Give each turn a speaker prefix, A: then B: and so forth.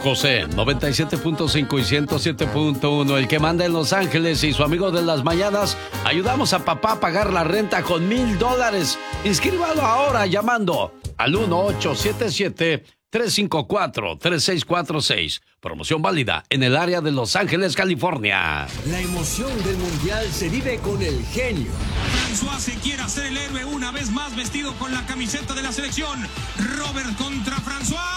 A: José, 97.5 y 107.1, el que manda en Los Ángeles, y su amigo de las mañanas. Ayudamos a papá a pagar la renta con $1,000. Inscríbalo ahora llamando al 1877-354-3646. Promoción válida en el área de Los Ángeles, California.
B: La emoción del mundial se vive con el genio.
C: François se quiere hacer el héroe una vez más, vestido con la camiseta de la selección. Robert contra François.